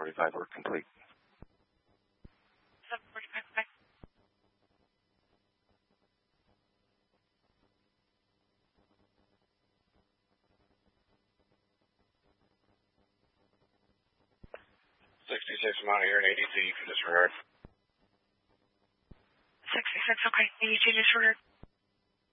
745 work complete. 745, bye. Amount here in ADC, you can disregard. 66, okay. ADC disregard.